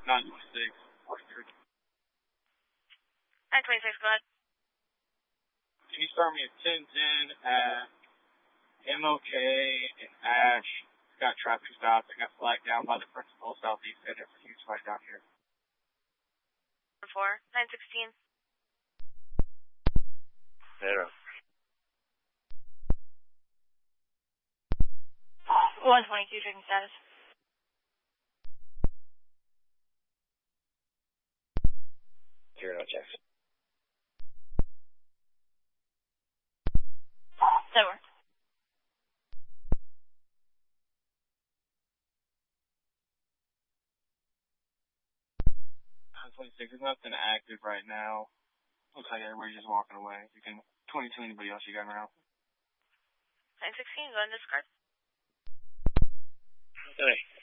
926. 926, go ahead. Can you start me at 1010 at MOK and Ash? Got traffic stops. I got flagged down by the principal southeast end. It's a huge fight down here. 4, 916. 0. 122, checking status. 0, no checks. That worked. I'm 26. There's nothing active right now. Looks like everybody's just walking away. You can 22 anybody else you got around. 916, go ahead and discard. Okay.